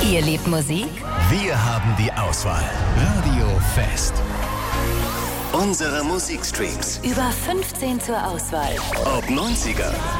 Ihr liebt Musik? Wir haben die Auswahl. Radio Fest. Unsere Musikstreams. Über 15 zur Auswahl. Ob 90er,